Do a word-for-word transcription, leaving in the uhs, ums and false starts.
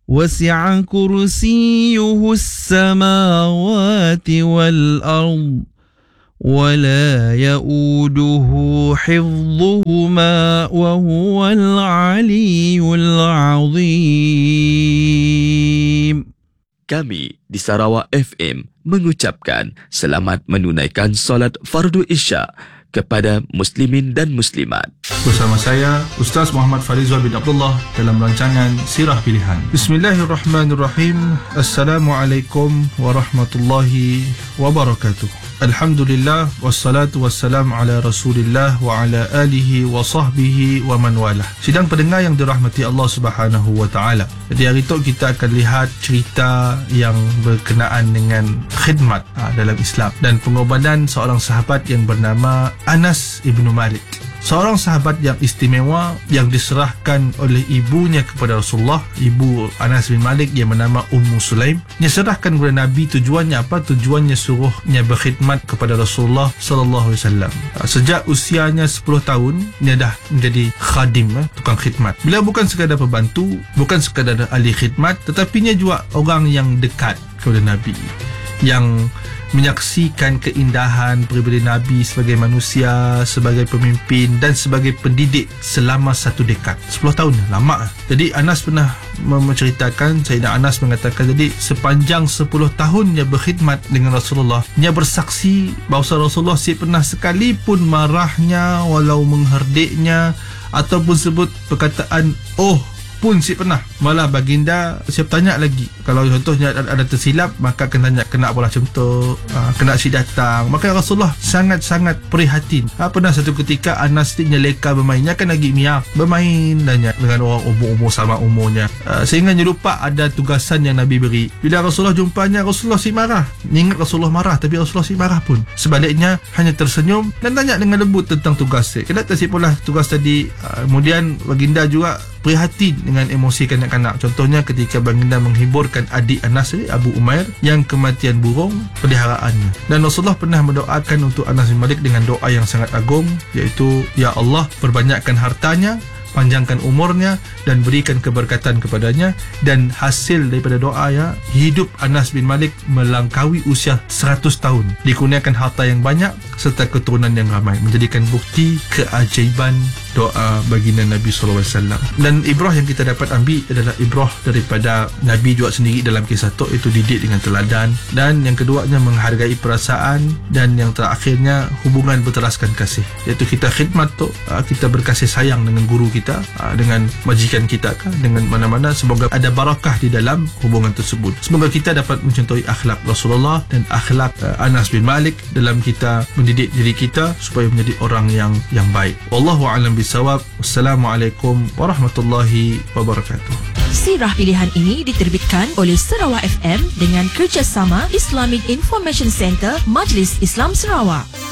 وسع كرسيه السماوات والأرض ولا يؤوده حفظهما وهو العلي العظيم. Kami di Sarawak F M mengucapkan selamat menunaikan solat fardu Isya kepada muslimin dan muslimat. Bersama saya Ustaz Muhammad Farizal bin Abdullah dalam rancangan Sirah Pilihan. Bismillahirrahmanirrahim. Assalamualaikum warahmatullahi wabarakatuh. Alhamdulillah wassalatu wassalam ala Rasulillah wa ala alihi wa sahbihi wa man walah. Sidang pendengar yang dirahmati Allah Subhanahu wa taala. Jadi hari itu kita akan lihat cerita yang berkenaan dengan khidmat ha, dalam Islam dan pengorbanan seorang sahabat yang bernama Anas ibnu Malik. Seorang sahabat yang istimewa yang diserahkan oleh ibunya kepada Rasulullah, ibu Anas bin Malik yang bernama Ummu Sulaim. Dia serahkan kepada Nabi. Tujuannya apa? Tujuannya suruhnya berkhidmat kepada Rasulullah sallallahu alaihi wasallam. Sejak usianya sepuluh tahun dia dah menjadi khadim, tukang khidmat. Beliau bukan sekadar pembantu, bukan sekadar ahli khidmat, tetapi dia juga orang yang dekat kepada Nabi, yang menyaksikan keindahan pribadi Nabi sebagai manusia, sebagai pemimpin dan sebagai pendidik selama satu dekad. sepuluh tahun, lama. Jadi Anas pernah menceritakan, Sayyidina Anas mengatakan, jadi sepanjang sepuluh tahun dia berkhidmat dengan Rasulullah, dia bersaksi bahawa Rasulullah si pernah sekalipun marahnya, walau mengherdiknya ataupun sebut perkataan oh pun si pernah. Malah baginda siap tanya lagi. Kalau contohnya ada, ada tersilap, maka akan tanya, kena bola contoh, uh, kena si datang. Maka Rasulullah sangat-sangat prihatin. Ha, pernah satu ketika Anas ni leka bermainnya kan lagi miak, bermain tanya dengan orang umur-umur sama umurnya, uh, sehingga dia lupa ada tugasan yang Nabi beri. Bila Rasulullah jumpanya, Rasulullah si marah. Ingat Rasulullah marah, tapi Rasulullah si marah pun. Sebaliknya hanya tersenyum dan tanya dengan lembut tentang tugasnya. Kena tersipulah tugas tadi. Uh, kemudian baginda juga prihatin dengan emosi kanak-kanak. Contohnya ketika baginda menghiburkan adik Anas Abu Umair yang kematian burung peliharaannya. Dan Rasulullah pernah mendoakan untuk Anas bin Malik dengan doa yang sangat agung, iaitu, Ya Allah, perbanyakkan hartanya, panjangkan umurnya dan berikan keberkatan kepadanya. Dan hasil daripada doa ya, hidup Anas bin Malik melangkaui usia seratus tahun, dikurniakan harta yang banyak serta keturunan yang ramai, menjadikan bukti keajaiban doa baginda Nabi sallallahu alaihi wasallam. Dan ibrah yang kita dapat ambil adalah ibrah daripada Nabi juga sendiri dalam kisah tu, itu didik dengan teladan. Dan yang keduanya menghargai perasaan. Dan yang terakhirnya hubungan berteraskan kasih, iaitu kita khidmat tu, kita berkasih sayang dengan guru kita, dengan majikan kita, dengan mana-mana. Semoga ada barakah di dalam hubungan tersebut. Semoga kita dapat mencontohi akhlak Rasulullah dan akhlak Anas bin Malik dalam kita mendidik diri kita supaya menjadi orang yang yang baik. Wallahu a'lam bisawab. Wassalamualaikum warahmatullahi wabarakatuh. Sirah Pilihan ini diterbitkan oleh Sarawak F M dengan kerjasama Islamic Information Center Majlis Islam Sarawak.